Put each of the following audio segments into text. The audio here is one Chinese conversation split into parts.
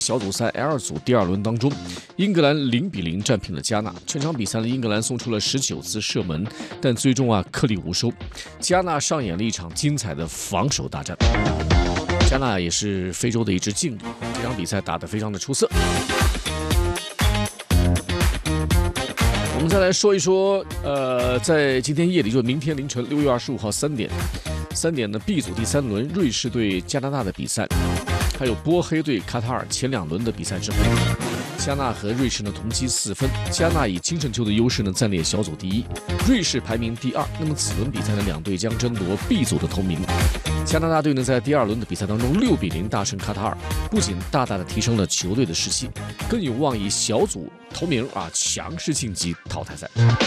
小组赛 L 组第2轮当中，英格兰0-0战平了加纳。全场比赛呢，英格兰送出了19次射门，但最终颗粒无收。加纳上演了一场精彩的防守大战。加纳也是非洲的一支劲旅，这场比赛打得非常的出色。我们再来说一说，在今天夜里，就是明天凌晨6月25号3点的 B 组第3轮，瑞士对加拿大的比赛。还有波黑对卡塔尔前2轮的比赛之后，加纳和瑞士呢同积4分，加纳以净胜球的优势呢暂列小组第1，瑞士排名第2。那么此轮比赛呢，两队将争夺 B 组的头名。加拿大队呢在第2轮的比赛当中6-0大胜卡塔尔，不仅大大的提升了球队的士气，更有望以小组头名强势晋级淘汰赛。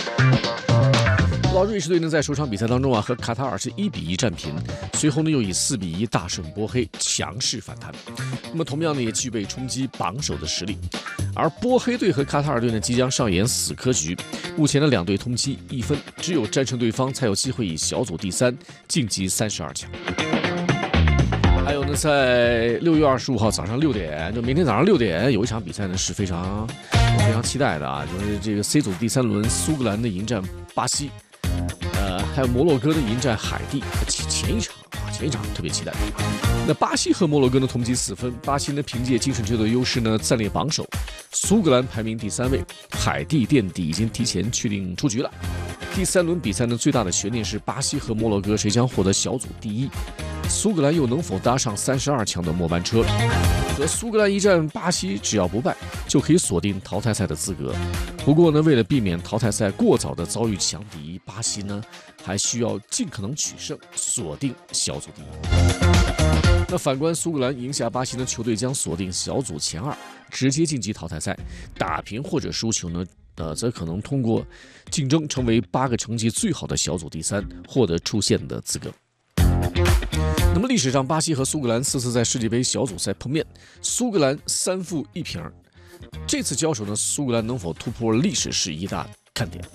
瑞士队呢在首场比赛当中和卡塔尔是1-1战平，随后呢又以4-1大胜波黑，强势反弹。那么同样呢也具备冲击榜首的实力。而波黑队和卡塔尔队呢即将上演死磕局，目前的两队同积1分，只有战胜对方才有机会以小组第3晋级32强。还有呢，在6月25号早上6点，就明天早上6点有一场比赛呢是非常期待的就是这个 C 组第3轮，苏格兰的迎战巴西。还有摩洛哥的迎战海地，前一场特别期待。那巴西和摩洛哥呢同积4分，巴西呢凭借净胜球的优势呢暂列榜首，苏格兰排名第3位，海地垫底已经提前确定出局了。第3轮比赛呢最大的悬念是巴西和摩洛哥谁将获得小组第1，苏格兰又能否搭上32强的末班车？和苏格兰一战，巴西只要不败就可以锁定淘汰赛的资格。不过呢，为了避免淘汰赛过早的遭遇强敌，巴西呢还需要尽可能取胜，锁定小组第1。那反观苏格兰赢下巴西呢，球队将锁定小组前2，直接晋级淘汰赛。打平或者输球呢，则可能通过竞争成为8个成绩最好的小组第3，获得出线的资格。那么历史上，巴西和苏格兰4次在世界杯小组赛碰面，苏格兰3负1平。这次交手呢，苏格兰能否突破历史是一大看点。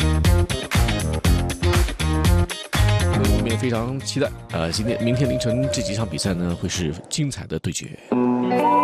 我们也非常期待，明天凌晨这几场比赛呢，会是精彩的对决。